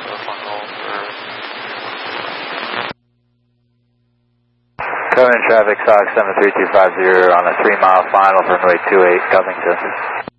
Covering traffic, SOX 73250 on a 3-mile final for runway 28, Covington.